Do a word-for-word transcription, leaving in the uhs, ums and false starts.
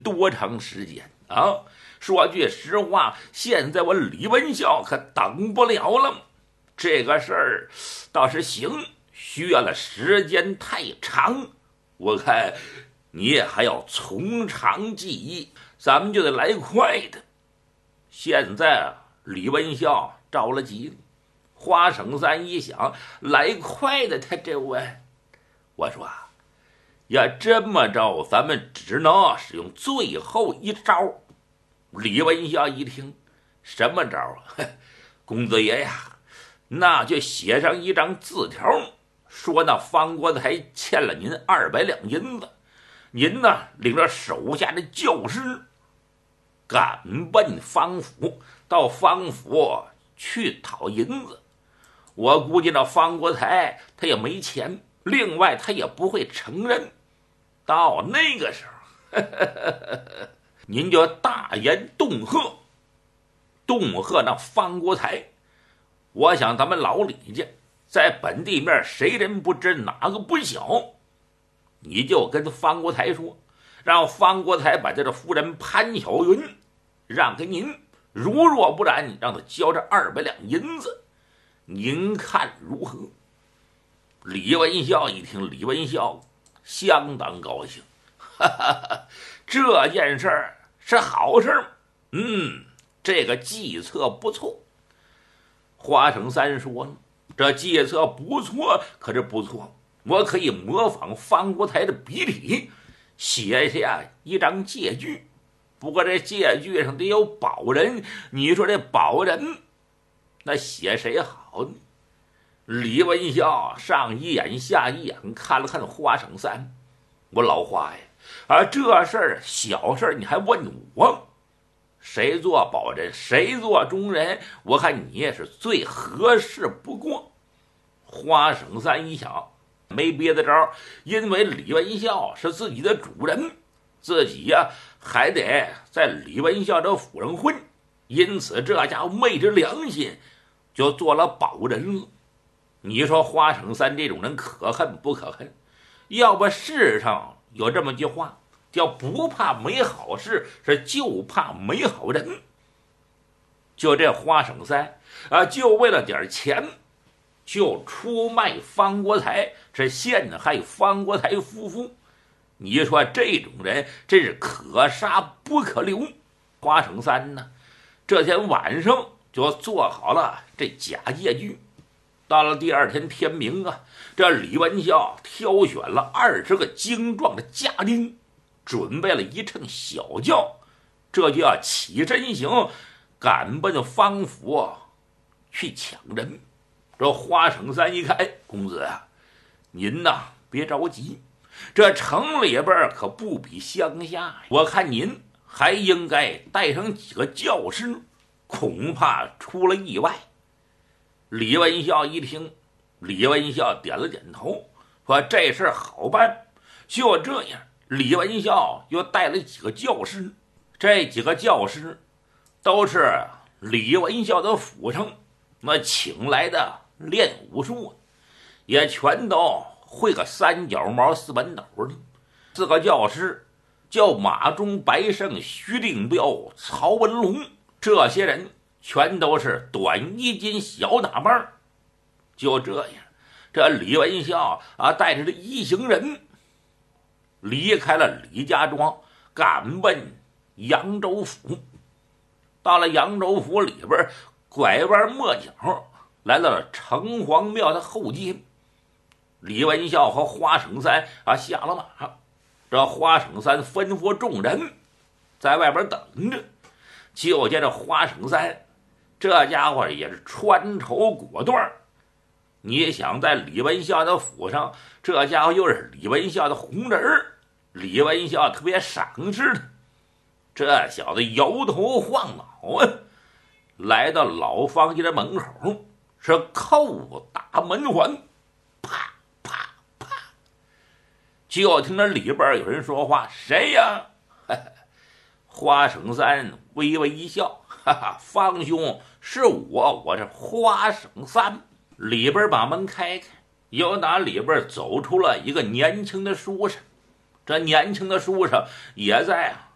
多长时间啊？说句实话，现在我李文孝可等不了了。这个事儿倒是行，需要了时间太长，我看你也还要从长计议，咱们就得来快的。现在啊，李文孝着了急了。花生三一想，来快的，他这我，我说啊，要这么着，咱们只能使用最后一招。李文孝一听，什么招啊？公子爷呀，那就写上一张字条，说那方国才欠了您二百两银子，您呢领着手下的教师赶奔方府，到方府去讨银子。我估计那方国才他也没钱，另外他也不会承认。到那个时候，呵呵呵呵您就大言恫吓，恫吓那方国才。我想咱们老李家在本地面谁人不知哪个不晓，你就跟方国才说，让方国才把这个夫人潘晓云让给您，如若不然，让他交这二百两银子，您看如何？李文孝一听，李文孝相当高兴，哈哈哈，这件事儿是好事儿，嗯，这个计策不错。花生三说呢，这计策不错，可是不错，我可以模仿方国才的笔体，写下一张借据。不过这借据上得有保人，你说这保人那写谁好呢？李文孝上一眼下一眼看了看花生三，我老花呀，啊，这事儿小事你还问我？谁做保人，谁做中人，我看你也是最合适不过。花生三一想，没别的招，因为李文孝是自己的主人，自己呀、啊、还得在李文孝这府上混，因此这家伙昧着良心就做了保人了。你说花生三这种人可恨不可恨？要不世上有这么句话，叫不怕没好事，是就怕没好人。就这花生三啊，就为了点钱，就出卖方国才，是陷害方国才夫妇。你说这种人真是可杀不可留。花生三呢，这天晚上就做好了这假借据。到了第二天天明啊，这李文孝挑选了二十个精壮的家丁，准备了一乘小轿，这就要起身行，赶奔方府去抢人。这花生三一看，哎，公子啊，您呐别着急，这城里边可不比乡下，我看您还应该带上几个教师，恐怕出了意外。李文孝一听，李文孝点了点头，说这事好办。就这样，李文孝又带了几个教师，这几个教师都是李文孝的府上那请来的练武术，也全都会个三脚猫四本斗的。四个教师叫马忠、白胜、徐定彪、曹文龙，这些人全都是短衣襟小打扮。就这样，这李文孝啊带着这一行人离开了李家庄，赶奔扬州府。到了扬州府里边，拐弯抹角来到了城隍庙的后街。李文孝和花生三啊下了马，这花生三吩咐众人在外边等着。就见这花生三这家伙也是穿绸裹缎，你想在李文孝的府上，这家伙又是李文孝的红人儿，李文孝特别赏识他。这小子摇头晃脑啊，来到老方家的门口，是叩打门环，啪啪啪，就听着里边有人说话：“谁呀？”花生三微微一笑：“哈哈，方兄，是我，我是花生三。”里边把门开开，又打里边走出了一个年轻的书生。这年轻的书生也在啊